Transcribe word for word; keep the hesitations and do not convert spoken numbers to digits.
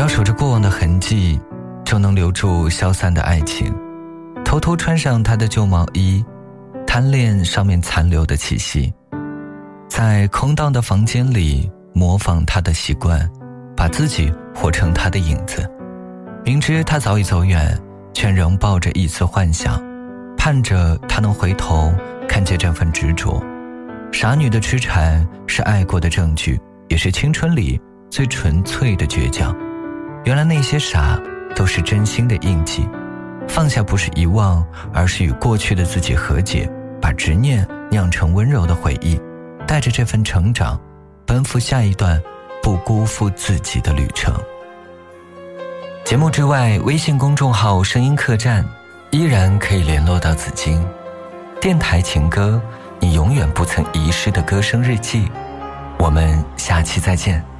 要守着过往的痕迹，就能留住消散的爱情。偷偷穿上他的旧毛衣，贪恋上面残留的气息，在空荡的房间里模仿他的习惯，把自己活成他的影子。明知他早已走远，却仍抱着一丝幻想，盼着他能回头看见这份执着。傻女的痴缠是爱过的证据，也是青春里最纯粹的倔强。原来那些傻都是真心的印记，放下不是遗忘，而是与过去的自己和解，把执念酿成温柔的回忆，带着这份成长奔赴下一段不辜负自己的旅程。节目之外，微信公众号声音客栈依然可以联络到紫金。电台情歌，你永远不曾遗失的歌声日记。我们下期再见。